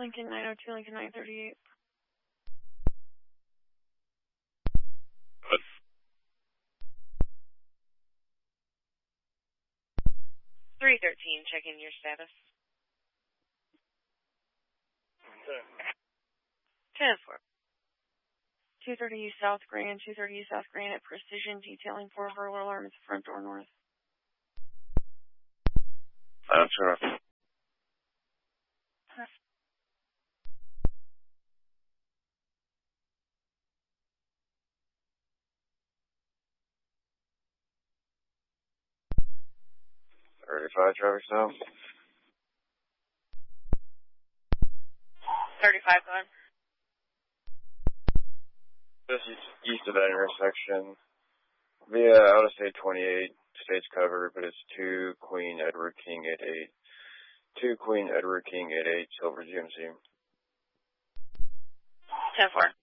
Lincoln 902, Lincoln 938. 313, checking your status. 10-4. 230 East South Grand, 230 East South Grand at Precision Detailing for verbal alarm at the front door north. That's right. Traffic stop. 35 gone. Just east of that intersection. Via out of state 28, state's covered, but it's 2 Queen Edward King 88. 2 Queen Edward King 88, Silver GMC. 10-4.